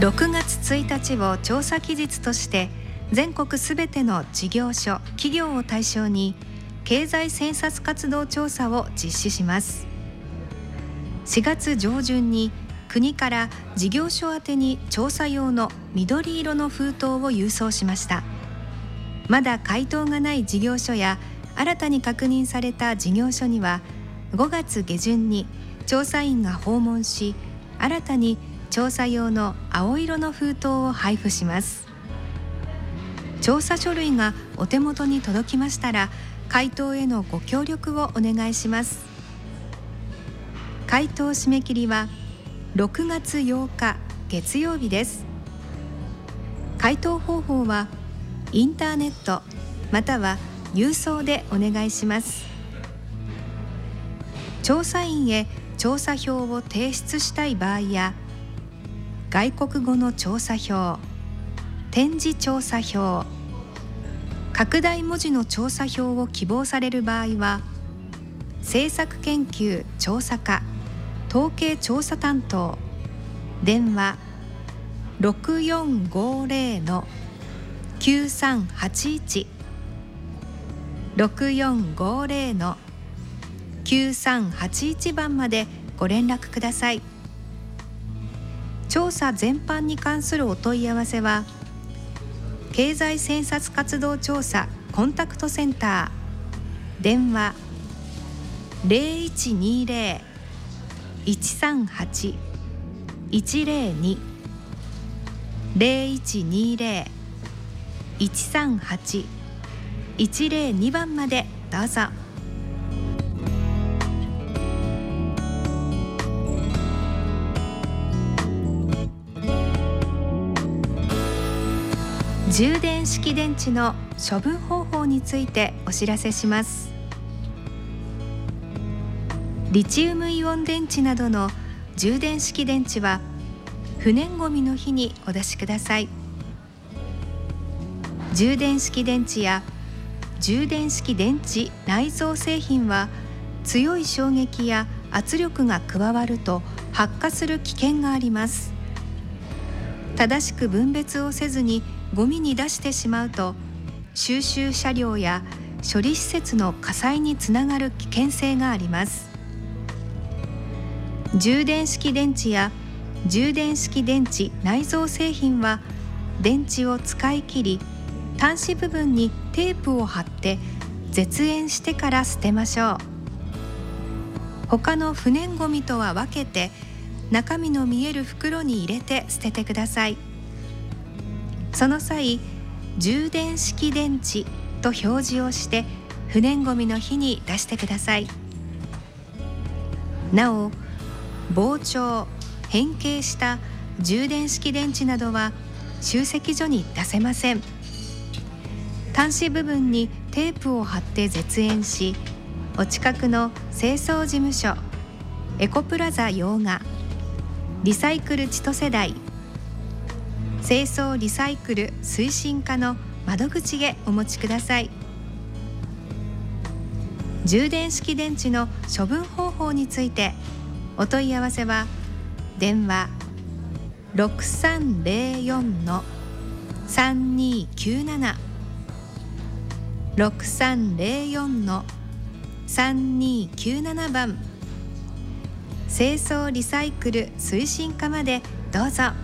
6月1日を調査期日として全国すべての事業所・企業を対象に経済センサス活動調査を実施します。4月上旬に国から事業所宛てに調査用の緑色の封筒を郵送しました。まだ回答がない事業所や新たに確認された事業所には5月下旬に調査員が訪問し、新たに調査用の青色の封筒を配布します。調査書類がお手元に届きましたら、回答へのご協力をお願いします。回答締め切りは6月8日月曜日です。回答方法はインターネットまたは郵送でお願いします。調査員へ調査票を提出したい場合や、外国語の調査票、展示調査票、拡大文字の調査票を希望される場合は、政策研究調査課統計調査担当、電話 6450-9381 6450-9381番までご連絡ください。調査全般に関するお問い合わせは、経済センサス活動調査コンタクトセンター、電話 0120-138-102 0120-138-102番までどうぞ。充電式電池の処分方法についてお知らせします。リチウムイオン電池などの充電式電池は不燃ごみの日にお出しください。充電式電池や充電式電池内蔵製品は強い衝撃や圧力が加わると発火する危険があります。正しく分別をせずにゴミに出してしまうと、収集車両や処理施設の火災につながる危険性があります。充電式電池や充電式電池内蔵製品は電池を使い切り、端子部分にテープを貼って絶縁してから捨てましょう。他の不燃ごみとは分けて中身の見える袋に入れて捨ててください。その際、充電式電池と表示をして不燃ごみの日に出してください。なお、膨張・変形した充電式電池などは集積所に出せません。端子部分にテープを貼って絶縁し、お近くの清掃事務所、エコプラザ用賀、リサイクル千歳台、清掃リサイクル推進課の窓口へお持ちください。充電式電池の処分方法についてお問い合わせは電話 6304-3297 6304-3297番、清掃リサイクル推進課までどうぞ。